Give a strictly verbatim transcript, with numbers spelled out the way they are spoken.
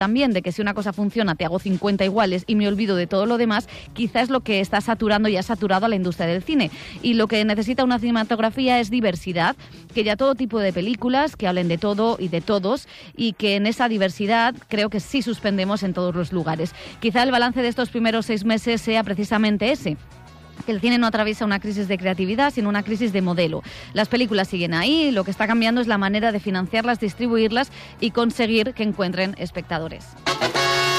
también de que si una cosa funciona te hago cincuenta iguales y me olvido de todo lo demás, quizás es lo que está saturando y ha saturado a la industria del cine. Y lo que necesita una cinematografía es diversidad, que haya todo tipo de películas, que hablen de todo y de todos, y que en esa diversidad creo que sí suspendemos en todos los lugares. Quizá el balance de estos primeros seis meses sea precisamente ese, que el cine no atraviesa una crisis de creatividad, sino una crisis de modelo. Las películas siguen ahí, lo que está cambiando es la manera de financiarlas, distribuirlas y conseguir que encuentren espectadores.